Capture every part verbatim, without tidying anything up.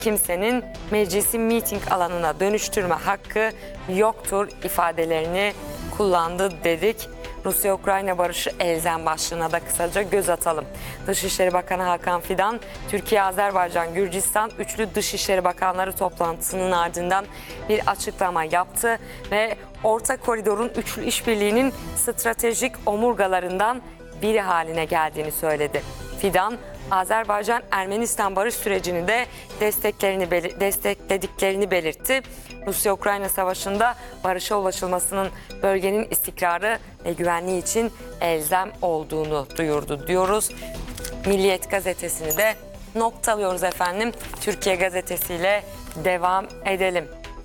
kimsenin meclisi miting alanına dönüştürme hakkı yoktur ifadelerini kullandı dedik. Rusya-Ukrayna barışı elzem başlığına da kısaca göz atalım. Dışişleri Bakanı Hakan Fidan, Türkiye, Azerbaycan, Gürcistan Üçlü Dışişleri Bakanları toplantısının ardından bir açıklama yaptı ve Orta Koridor'un üçlü işbirliğinin stratejik omurgalarından biri haline geldiğini söyledi. Fidan, Azerbaycan-Ermenistan barış sürecini de desteklerini desteklediklerini belirtti. Rusya-Ukrayna savaşında barışa ulaşılmasının bölgenin istikrarı ve güvenliği için elzem olduğunu duyurdu diyoruz. Milliyet gazetesini de noktalıyoruz efendim. Türkiye gazetesiyle devam edelim.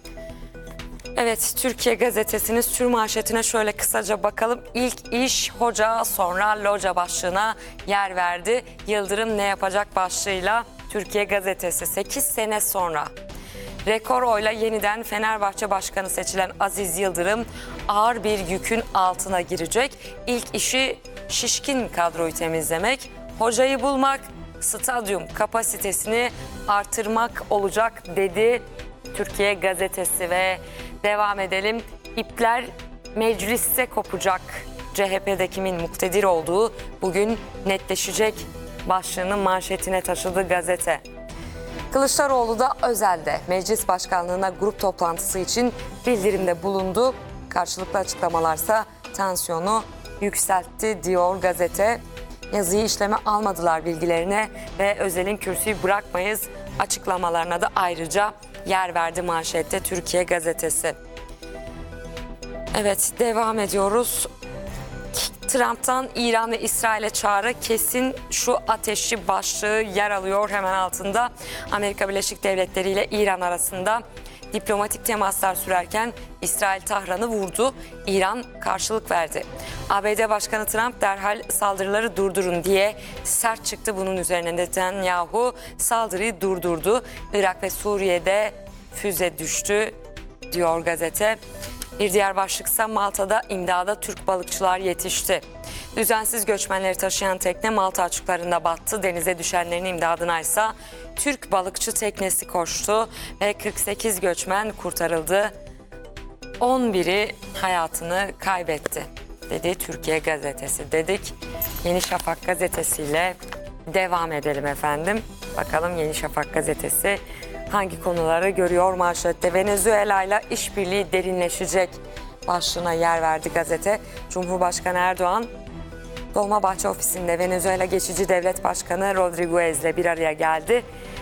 Evet, Türkiye gazetesinin sür manşetine şöyle kısaca bakalım. İlk iş hoca, sonra loca başlığına yer verdi. Yıldırım ne yapacak başlığıyla Türkiye gazetesi sekiz sene sonra. Rekor oyla yeniden Fenerbahçe Başkanı seçilen Aziz Yıldırım ağır bir yükün altına girecek. İlk işi şişkin kadroyu temizlemek, hocayı bulmak, stadyum kapasitesini artırmak olacak dedi Türkiye gazetesi ve devam edelim. İpler mecliste kopacak. C H P'de kimin muktedir olduğu bugün netleşecek başlığını manşetine taşıdı gazete. Kılıçdaroğlu da özelde meclis başkanlığına grup toplantısı için bildirimde bulundu. Karşılıklı açıklamalarsa tansiyonu yükseltti diyor gazete. Yazıyı işleme almadılar bilgilerine ve Özel'in kürsüyü bırakmayız açıklamalarına da ayrıca yer verdi manşette Türkiye gazetesi. Evet, devam ediyoruz. Trump'tan İran ve İsrail'e çağrı, kesin şu ateşi başlığı yer alıyor hemen altında. Amerika Birleşik Devletleri ile İran arasında diplomatik temaslar sürerken İsrail Tahran'ı vurdu, İran karşılık verdi. A B D Başkanı Trump derhal saldırıları durdurun diye sert çıktı. Bunun üzerine Netanyahu saldırıyı durdurdu. Irak ve Suriye'de füze düştü diyor gazete. Bir diğer başlıksa Malta'da imdada Türk balıkçılar yetişti. Düzensiz göçmenleri taşıyan tekne Malta açıklarında battı. Denize düşenlerin imdadına ise Türk balıkçı teknesi koştu ve kırk sekiz göçmen kurtarıldı. on biri hayatını kaybetti dedi Türkiye gazetesi dedik. Yeni Şafak gazetesiyle devam edelim efendim. Bakalım Yeni Şafak gazetesi hangi konuları görüyor manşette? Venezuela ile işbirliği derinleşecek başlığına yer verdi gazete. Cumhurbaşkanı Erdoğan, Dolmabahçe ofisinde Venezuela Geçici Devlet Başkanı Rodriguez ile bir araya geldi.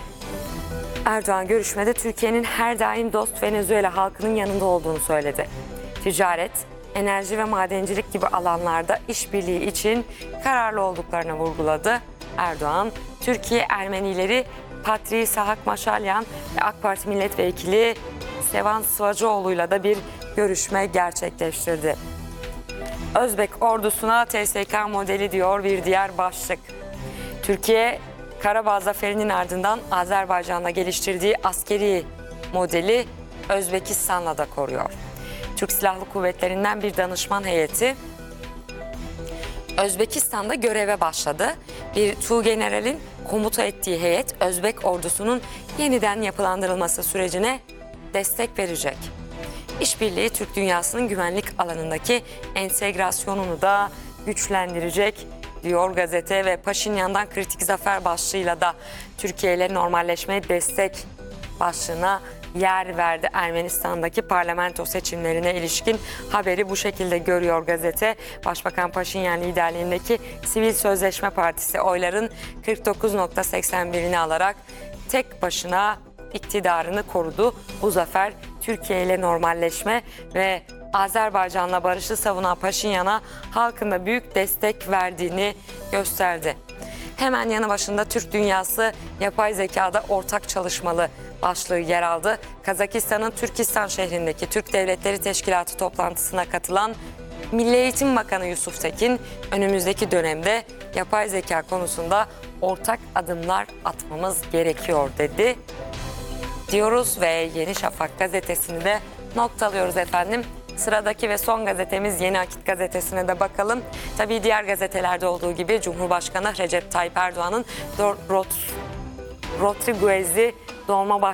Erdoğan görüşmede Türkiye'nin her daim dost Venezuela halkının yanında olduğunu söyledi. Ticaret, enerji ve madencilik gibi alanlarda işbirliği için kararlı olduklarını vurguladı. Erdoğan, Türkiye Ermenileri Patri Sahak Maşalyan ve AK Parti Milletvekili Sevan Sıvacıoğlu'yla da bir görüşme gerçekleştirdi. Özbek ordusuna T S K modeli diyor bir diğer başlık. Türkiye, Karabağ zaferinin ardından Azerbaycan'la geliştirdiği askeri modeli Özbekistan'la da koruyor. Türk Silahlı Kuvvetleri'nden bir danışman heyeti Özbekistan'da göreve başladı. Bir Tuğgeneral'in komuta ettiği heyet Özbek ordusunun yeniden yapılandırılması sürecine destek verecek. İşbirliği Türk dünyasının güvenlik alanındaki entegrasyonunu da güçlendirecek diyor gazete ve Paşinyan'dan kritik zafer başlığıyla da Türkiye ile normalleşmeye destek başlığına yer verdi. Ermenistan'daki parlamento seçimlerine ilişkin haberi bu şekilde görüyor gazete. Başbakan Paşinyan liderliğindeki Sivil Sözleşme Partisi oyların kırk dokuz nokta seksen birini alarak tek başına iktidarını korudu. Bu zafer Türkiye ile normalleşme ve Azerbaycan'la barışı savunan Paşinyan'a halkın da büyük destek verdiğini gösterdi. Hemen yanı başında Türk dünyası yapay zekada ortak çalışmalı başlığı yer aldı. Kazakistan'ın Türkistan şehrindeki Türk Devletleri Teşkilatı toplantısına katılan Milli Eğitim Bakanı Yusuf Tekin, önümüzdeki dönemde yapay zeka konusunda ortak adımlar atmamız gerekiyor dedi. Diyoruz ve Yeni Şafak gazetesini de noktalıyoruz efendim. Sıradaki ve son gazetemiz Yeni Akit gazetesine de bakalım. Tabii diğer gazetelerde olduğu gibi Cumhurbaşkanı Recep Tayyip Erdoğan'ın Rodriguez'i Dolmabahçe